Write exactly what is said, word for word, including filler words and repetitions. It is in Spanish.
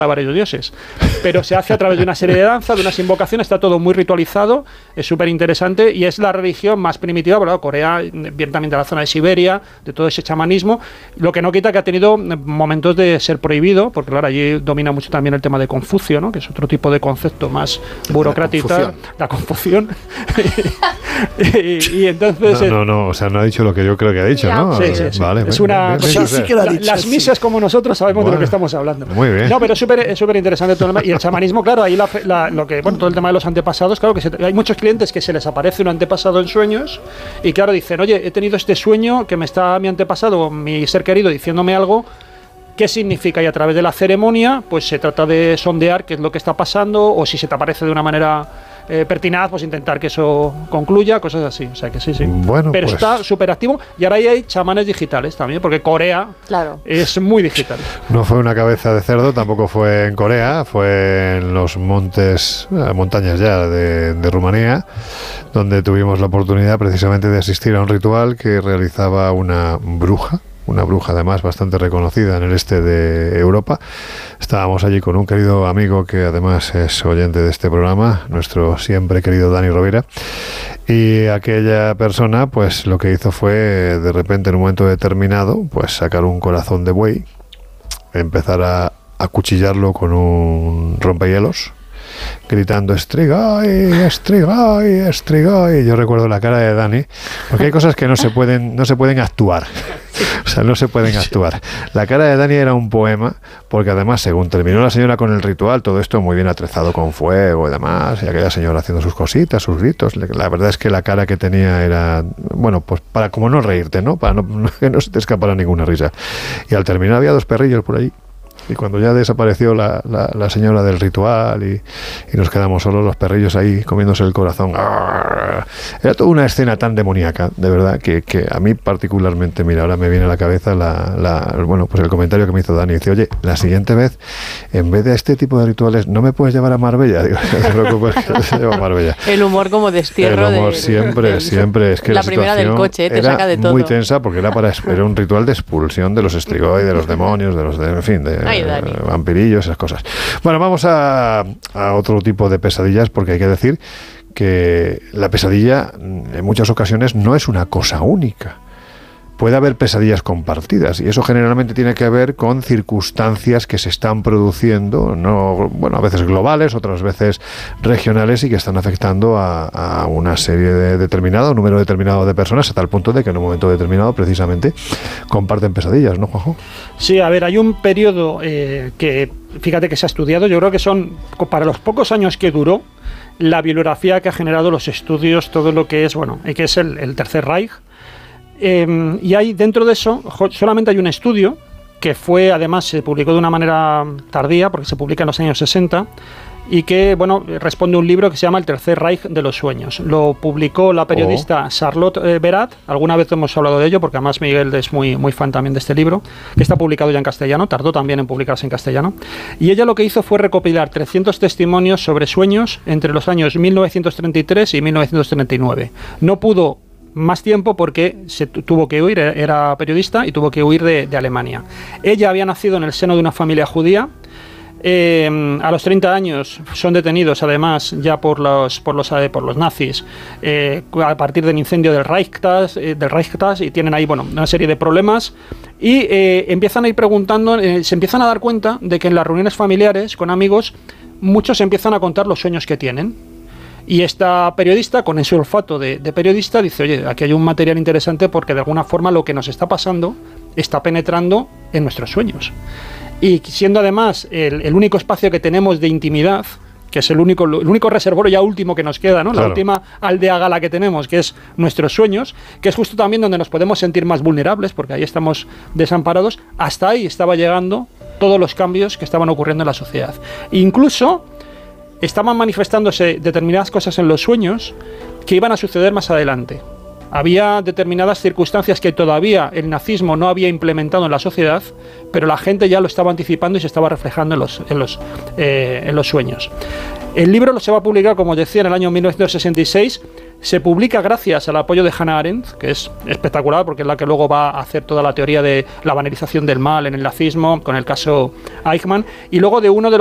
a varios dioses, pero se hace a través de una serie de danzas, de unas invocaciones, está todo muy ritualizado, es súper interesante y es la religión más primitiva, ¿verdad? Corea viene también de la zona de Siberia, de todo ese chamanismo, lo que no quita que ha tenido momentos de ser prohibido, porque claro, allí domina mucho también el tema de Confucio, ¿no? Que es otro tipo de concepto más burocrático, la confusión. y, y entonces... No, no, no, o sea, no ha dicho lo que yo creo que ha dicho, ya, ¿no? Sí, sí, sí. Vale, es una... bien, bien, bien, sí, sí que la, las misas como nosotros sabemos bueno, de lo que estamos hablando. Muy bien. No, pero es súper es súper interesante todo el tema. Y el chamanismo, claro, ahí la, la, lo que, bueno, todo el tema de los antepasados, claro que se, hay muchos clientes que se les aparece un antepasado en sueños y claro, dicen, oye, he tenido este sueño que me está mi antepasado, mi ser querido, diciéndome algo. ¿Qué significa? Y a través de la ceremonia, pues se trata de sondear qué es lo que está pasando, o si se te aparece de una manera eh, pertinaz, pues intentar que eso concluya, cosas así. O sea que sí, sí. Bueno, pero pues está súper activo. Y ahora ahí hay chamanes digitales también, porque Corea claro. es muy digital. No fue una cabeza de cerdo, tampoco fue en Corea, fue en los montes, eh, montañas ya de, de Rumanía, donde tuvimos la oportunidad precisamente de asistir a un ritual que realizaba una bruja. Una bruja además bastante reconocida en el este de Europa. Estábamos allí con un querido amigo que además es oyente de este programa, nuestro siempre querido Dani Rovira, y aquella persona pues lo que hizo fue de repente en un momento determinado pues sacar un corazón de buey, empezar a acuchillarlo con un rompehielos, gritando Strigoi, Strigoi, Strigoi. Yo recuerdo la cara de Dani, porque hay cosas que no se pueden, no se pueden actuar. O sea, no se pueden actuar. La cara de Dani era un poema, porque además, según terminó la señora con el ritual, todo esto muy bien atrezado con fuego y demás, y aquella señora haciendo sus cositas, sus gritos, la verdad es que la cara que tenía era, bueno, pues para como no reírte, ¿no? Para no, que no se te escapara ninguna risa. Y al terminar había dos perrillos por allí. Y cuando ya desapareció la, la, la señora del ritual y, y nos quedamos solos, los perrillos ahí comiéndose el corazón. Era toda una escena tan demoníaca, de verdad, que, que a mí particularmente, mira, ahora me viene a la cabeza la, la, bueno, pues el comentario que me hizo Dani. Dice, oye, la siguiente vez, en vez de este tipo de rituales, ¿no me puedes llevar a Marbella? Digo, no te preocupes, que se lleva a Marbella. El humor como destierro. El humor de, siempre, de, siempre. Es que la, la primera del coche, te era saca de todo. Muy tensa porque era, para, era un ritual de expulsión de los Strigoi, de los demonios, de los, de, en fin, de... Ay, Dani. vampirillos, esas cosas. Bueno, vamos a, a otro tipo de pesadillas, porque hay que decir que la pesadilla en muchas ocasiones no es una cosa única. Puede haber pesadillas compartidas y eso generalmente tiene que ver con circunstancias que se están produciendo, no, bueno, a veces globales, otras veces regionales y que están afectando a, a una serie de determinada, un número determinado de personas, a tal punto de que en un momento determinado precisamente comparten pesadillas, ¿no, Juanjo? Sí, a ver, hay un periodo eh, que, fíjate que se ha estudiado, yo creo que son, para los pocos años que duró, la bibliografía que ha generado los estudios, todo lo que es, bueno, que es el, el Tercer Reich. Eh, y hay dentro de eso, solamente hay un estudio que fue, además, se publicó de una manera tardía, porque se publica en los años sesenta, y que, bueno, responde a un libro que se llama El Tercer Reich de los Sueños. Lo publicó la periodista oh. Charlotte eh, Berat, alguna vez hemos hablado de ello, porque además Miguel es muy, muy fan también de este libro, que está publicado ya en castellano, tardó también en publicarse en castellano, y ella lo que hizo fue recopilar trescientos testimonios sobre sueños entre los años mil novecientos treinta y tres y mil novecientos treinta y nueve. No pudo más tiempo porque se tuvo que huir, era periodista y tuvo que huir de, de Alemania. Ella había nacido en el seno de una familia judía. Eh, a los treinta años son detenidos además ya por los por los, eh, por los nazis eh, a partir del incendio del Reichstag, eh, del Reichstag y tienen ahí bueno una serie de problemas y eh, empiezan a ir preguntando, eh, se empiezan a dar cuenta de que en las reuniones familiares con amigos muchos empiezan a contar los sueños que tienen. Y esta periodista, con ese olfato de, de periodista, dice, oye, aquí hay un material interesante porque de alguna forma lo que nos está pasando está penetrando en nuestros sueños. Y siendo además el, el único espacio que tenemos de intimidad, que es el único, el único reservorio ya último que nos queda, ¿no? Claro. La última aldea gala que tenemos, que es nuestros sueños, que es justo también donde nos podemos sentir más vulnerables, porque ahí estamos desamparados, hasta ahí estaba llegando todos los cambios que estaban ocurriendo en la sociedad. Incluso estaban manifestándose determinadas cosas en los sueños que iban a suceder más adelante. Había determinadas circunstancias que todavía el nazismo no había implementado en la sociedad, pero la gente ya lo estaba anticipando y se estaba reflejando en los, en los, eh, en los sueños. El libro se va a publicar, como decía, en el año mil novecientos sesenta y seis. Se publica gracias al apoyo de Hannah Arendt, que es espectacular porque es la que luego va a hacer toda la teoría de la banalización del mal en el nazismo, con el caso Eichmann, y luego de uno de los